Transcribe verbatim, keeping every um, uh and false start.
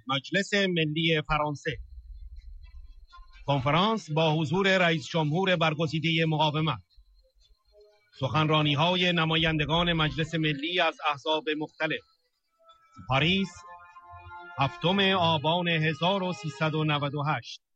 مجلس ملی فرانسه. کنفرانس با حضور رئیس جمهور برگزیده مقاومت. سخنرانی‌های نمایندگان مجلس ملی از احزاب مختلف. پاریس، هفتم آبان هزار و سیصد و نود و هشت.